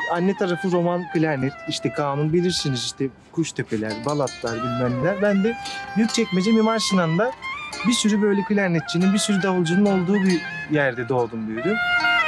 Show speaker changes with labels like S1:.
S1: Anne tarafı roman klarnet, işte kanun bilirsiniz işte Kuştepeler, Balatlar bilmem neler. Ben de Büyükçekmece Mimar Sinan'da bir sürü böyle klarnetçinin, bir sürü davulcunun olduğu bir yerde doğdum büyüdüm.